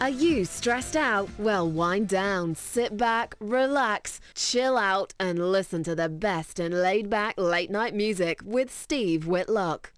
Are you stressed out? Well, wind down, sit back, relax, chill out, and listen to the best in laid-back late-night music with Steve Whitlock.